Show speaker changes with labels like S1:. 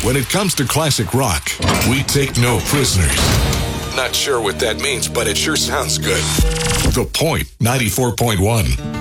S1: When it comes to classic rock, we take no prisoners. Not sure what that means, but it sure sounds good. The Point 94.1.